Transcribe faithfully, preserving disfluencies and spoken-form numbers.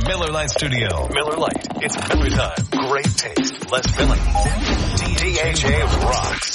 Miller Lite Studio. Miller Lite. It's Miller time. Great taste. Less filling. D H A rocks.